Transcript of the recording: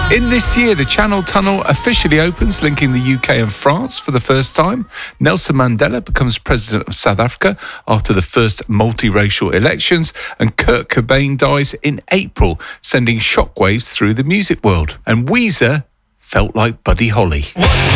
In this year, the Channel Tunnel officially opens, linking the UK and France for the first time. Nelson Mandela becomes president of South Africa after the first multiracial elections, and Kurt Cobain dies in April, sending shockwaves through the music world. And Weezer felt like Buddy Holly.